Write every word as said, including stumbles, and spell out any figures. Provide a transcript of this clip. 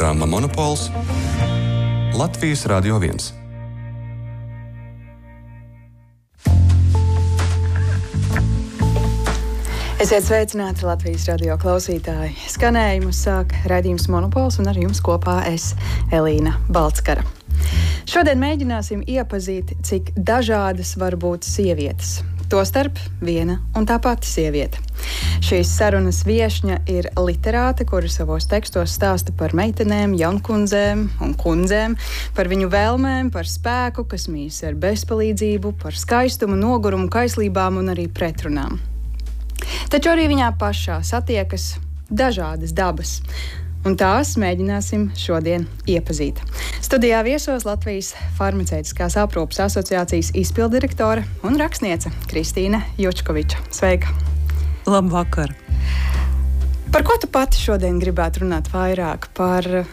Programma Monopols Latvijas Radio viens. Esiet sveicināti Latvijas radio klausītāji. Skanējumu sāk raidījums Monopols un ar jums kopā es, Elīna Balckara. Šodien mēģināsim iepazīt, cik dažādas var būt sievietes. Tostarp viena un tā pati sieviete. Šīs sarunas viešņa ir literāte, kura savos tekstos stāsta par meitenēm, jaunkundzēm un kundzēm, par viņu vēlmēm, par spēku, kas mīs ar bezpalīdzību, par skaistumu, nogurumu, kaislībām un arī pretrunām. Taču arī viņā pašā satiekas dažādas dabas, un tās mēģināsim šodien iepazīt. Studijā viesos Latvijas farmaceitiskās aprūpes asociācijas izpildirektore un rakstniece Kristīne Jučkoviča. Sveika! Labvakar! Par ko tu pati šodien gribētu runāt vairāk? Par